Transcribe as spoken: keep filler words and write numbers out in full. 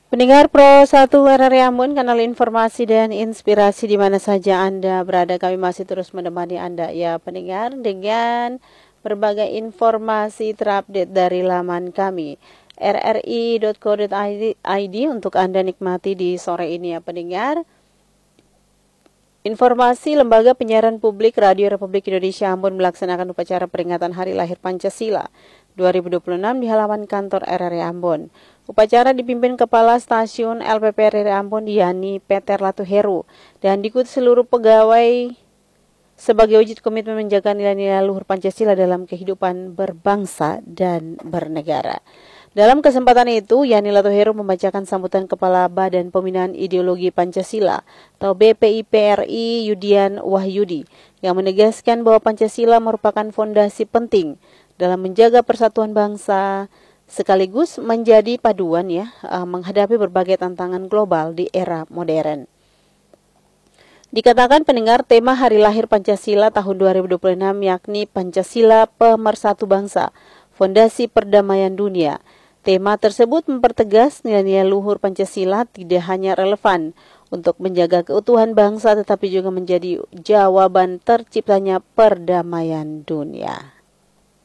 Pendengar Pro satu R R I Ambon, kanal informasi dan inspirasi di mana saja Anda berada, kami masih terus menemani Anda ya pendengar dengan berbagai informasi terupdate dari laman kami r r i dot co dot i d untuk Anda nikmati di sore ini ya pendengar. Informasi Lembaga Penyiaran Publik Radio Republik Indonesia Ambon melaksanakan upacara peringatan Hari Lahir Pancasila dua ribu dua puluh enam di halaman kantor R R I Ambon. Upacara dipimpin Kepala Stasiun L P P R R I Ambon Yani Peter Latuheru dan diikuti seluruh pegawai sebagai wujud komitmen menjaga nilai-nilai luhur Pancasila dalam kehidupan berbangsa dan bernegara. Dalam kesempatan itu, Yani Latuheru membacakan sambutan Kepala Badan Pembinaan Ideologi Pancasila atau B P I P R I Yudian Wahyudi yang menegaskan bahwa Pancasila merupakan fondasi penting dalam menjaga persatuan bangsa sekaligus menjadi paduan ya menghadapi berbagai tantangan global di era modern. Dikatakan pendengar, tema Hari Lahir Pancasila tahun dua ribu dua puluh enam yakni Pancasila Pemersatu Bangsa, Fondasi Perdamaian Dunia. Tema tersebut mempertegas nilai-nilai luhur Pancasila tidak hanya relevan untuk menjaga keutuhan bangsa tetapi juga menjadi jawaban terciptanya perdamaian dunia.